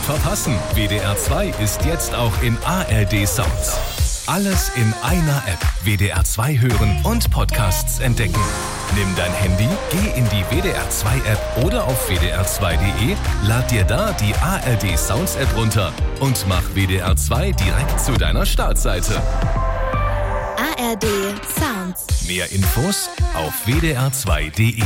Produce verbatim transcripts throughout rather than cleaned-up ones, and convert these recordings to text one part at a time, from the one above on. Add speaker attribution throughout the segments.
Speaker 1: verpassen. W D R zwei ist jetzt auch in A R D Sounds. Alles in einer App. W D R zwei hören und Podcasts entdecken. Nimm dein Handy, geh in die W D R zwei App oder auf w d r zwei punkt d e, lad dir da die A R D Sounds App runter und mach W D R zwei direkt zu deiner Startseite.
Speaker 2: A R D Sounds.
Speaker 1: Mehr Infos auf w d r zwei punkt d e.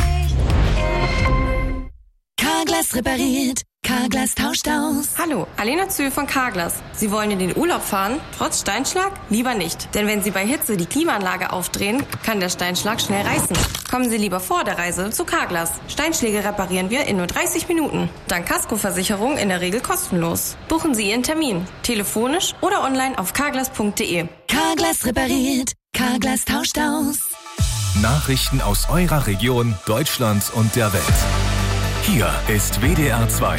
Speaker 2: Carglass repariert. Carglass tauscht aus.
Speaker 3: Hallo, Alena Zühl von Carglass. Sie wollen in den Urlaub fahren, trotz Steinschlag? Lieber nicht. Denn wenn Sie bei Hitze die Klimaanlage aufdrehen, kann der Steinschlag schnell reißen. Kommen Sie lieber vor der Reise zu Carglass. Steinschläge reparieren wir in nur dreißig Minuten. Dank Kaskoversicherung in der Regel kostenlos. Buchen Sie Ihren Termin. Telefonisch oder online auf carglass punkt d e.
Speaker 2: Carglass repariert. Carglass tauscht aus.
Speaker 1: Nachrichten aus eurer Region, Deutschland und der Welt. Hier ist W D R zwei.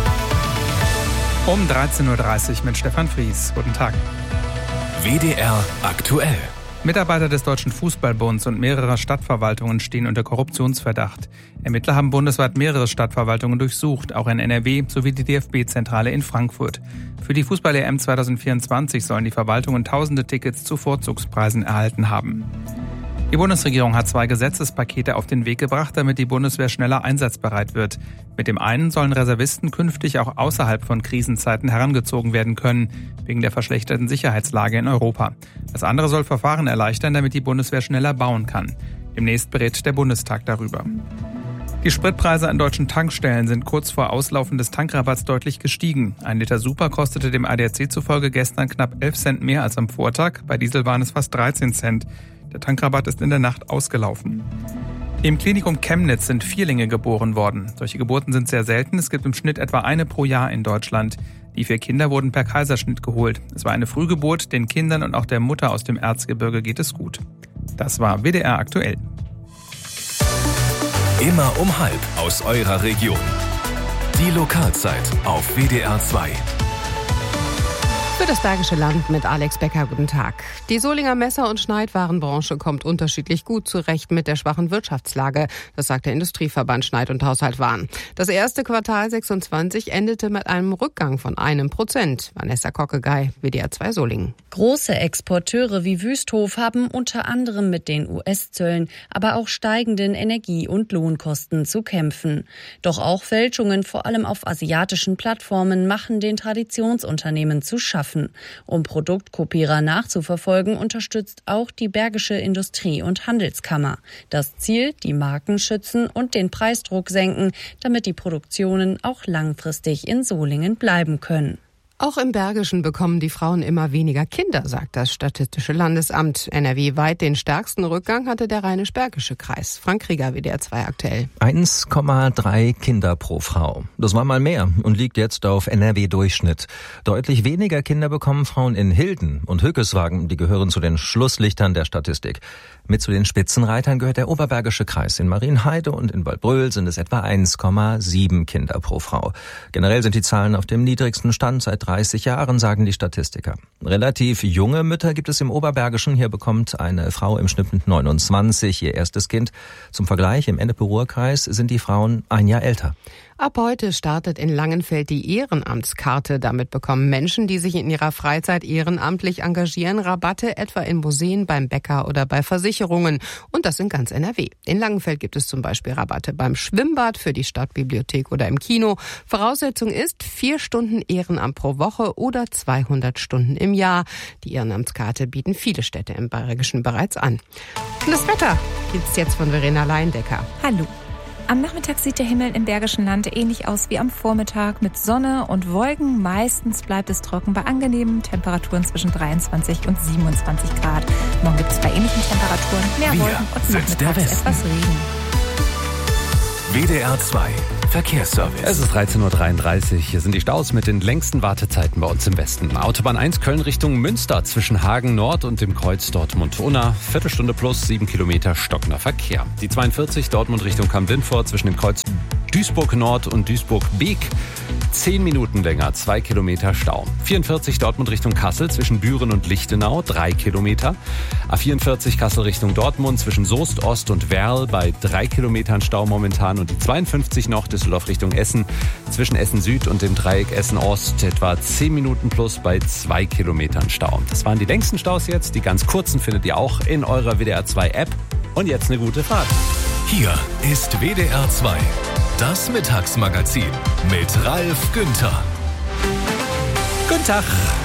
Speaker 4: Um dreizehn Uhr dreißig mit Stefan Fries. Guten Tag.
Speaker 1: W D R aktuell.
Speaker 4: Mitarbeiter des Deutschen Fußballbunds und mehrerer Stadtverwaltungen stehen unter Korruptionsverdacht. Ermittler haben bundesweit mehrere Stadtverwaltungen durchsucht, auch in N R W sowie die D F B-Zentrale in Frankfurt. Für die Fußball-E M zwanzig vierundzwanzig sollen die Verwaltungen tausende Tickets zu Vorzugspreisen erhalten haben. Die Bundesregierung hat zwei Gesetzespakete auf den Weg gebracht, damit die Bundeswehr schneller einsatzbereit wird. Mit dem einen sollen Reservisten künftig auch außerhalb von Krisenzeiten herangezogen werden können, wegen der verschlechterten Sicherheitslage in Europa. Das andere soll Verfahren erleichtern, damit die Bundeswehr schneller bauen kann. Demnächst berät der Bundestag darüber. Die Spritpreise an deutschen Tankstellen sind kurz vor Auslaufen des Tankrabatts deutlich gestiegen. Ein Liter Super kostete dem A D A C zufolge gestern knapp elf Cent mehr als am Vortag. Bei Diesel waren es fast dreizehn Cent. Der Tankrabatt ist in der Nacht ausgelaufen. Im Klinikum Chemnitz sind Vierlinge geboren worden. Solche Geburten sind sehr selten. Es gibt im Schnitt etwa eine pro Jahr in Deutschland. Die vier Kinder wurden per Kaiserschnitt geholt. Es war eine Frühgeburt. Den Kindern und auch der Mutter aus dem Erzgebirge geht es gut. Das war W D R aktuell.
Speaker 1: Immer um halb aus eurer Region. Die Lokalzeit auf W D R zwei.
Speaker 5: Für das Bergische Land mit Alex Becker, guten Tag. Die Solinger Messer- und Schneidwarenbranche kommt unterschiedlich gut zurecht mit der schwachen Wirtschaftslage. Das sagt der Industrieverband Schneid- und Haushaltwaren. Das erste Quartal sechsundzwanzig endete mit einem Rückgang von einem Prozent. Vanessa Kockegei, W D R zwei Solingen.
Speaker 6: Große Exporteure wie Wüsthof haben unter anderem mit den U S-Zöllen, aber auch steigenden Energie- und Lohnkosten zu kämpfen. Doch auch Fälschungen, vor allem auf asiatischen Plattformen, machen den Traditionsunternehmen zu schaffen. Um Produktkopierer nachzuverfolgen, unterstützt auch die Bergische Industrie- und Handelskammer. Das Ziel, die Marken schützen und den Preisdruck senken, damit die Produktionen auch langfristig in Solingen bleiben können.
Speaker 5: Auch im Bergischen bekommen die Frauen immer weniger Kinder, sagt das Statistische Landesamt. N R W-weit den stärksten Rückgang hatte der Rheinisch-Bergische Kreis. Frank Krieger, W D R zwei aktuell.
Speaker 7: eins Komma drei Kinder pro Frau. Das war mal mehr und liegt jetzt auf N R W-Durchschnitt. Deutlich weniger Kinder bekommen Frauen in Hilden und Hückeswagen. Die gehören zu den Schlusslichtern der Statistik. Mit zu den Spitzenreitern gehört der Oberbergische Kreis. In Marienheide und in Waldbröl sind es etwa eins Komma sieben Kinder pro Frau. Generell sind die Zahlen auf dem niedrigsten Stand seit dreißig Jahren, sagen die Statistiker. Relativ junge Mütter gibt es im Oberbergischen. Hier bekommt eine Frau im Schnitt mit neunundzwanzig ihr erstes Kind. Zum Vergleich, im Ennepe-Ruhr-Kreis sind die Frauen ein Jahr älter.
Speaker 5: Ab heute startet in Langenfeld die Ehrenamtskarte. Damit bekommen Menschen, die sich in ihrer Freizeit ehrenamtlich engagieren, Rabatte etwa in Museen, beim Bäcker oder bei Versicherungen. Und das in ganz N R W. In Langenfeld gibt es zum Beispiel Rabatte beim Schwimmbad, für die Stadtbibliothek oder im Kino. Voraussetzung ist vier Stunden Ehrenamt pro Woche oder zweihundert Stunden im Jahr. Die Ehrenamtskarte bieten viele Städte im Bergischen bereits an. Und das Wetter gibt's jetzt von Verena Leindecker.
Speaker 8: Hallo. Am Nachmittag sieht der Himmel im Bergischen Land ähnlich aus wie am Vormittag mit Sonne und Wolken. Meistens bleibt es trocken bei angenehmen Temperaturen zwischen dreiundzwanzig und siebenundzwanzig Grad. Morgen gibt es bei ähnlichen Temperaturen mehr
Speaker 1: Wir
Speaker 8: Wolken und
Speaker 1: sind der
Speaker 8: nachmittags
Speaker 1: Westen.
Speaker 8: etwas Regen.
Speaker 1: W D R zwei Verkehrsservice.
Speaker 9: Es ist dreizehn Uhr dreiunddreißig. Hier sind die Staus mit den längsten Wartezeiten bei uns im Westen. Autobahn eins Köln Richtung Münster zwischen Hagen Nord und dem Kreuz Dortmund-Unna. Viertelstunde plus sieben Kilometer stockender Verkehr. Die zweiundvierzig Dortmund Richtung Kamp-Lindfort zwischen dem Kreuz Duisburg Nord und Duisburg Beek. zehn Minuten länger, zwei Kilometer Stau. vierundvierzig Dortmund Richtung Kassel zwischen Büren und Lichtenau, drei Kilometer. A vierundvierzig Kassel Richtung Dortmund zwischen Soest Ost und Werl bei drei Kilometern Stau momentan. Und die zweiundfünfzig noch Düsseldorf Richtung Essen zwischen Essen Süd und dem Dreieck Essen Ost etwa zehn Minuten plus bei zwei Kilometern Stau. Das waren die längsten Staus jetzt. Die ganz kurzen findet ihr auch in eurer W D R zwei App. Und jetzt eine gute Fahrt.
Speaker 1: Hier ist W D R zwei, das Mittagsmagazin mit Ralf Günther.
Speaker 9: Guten Tag.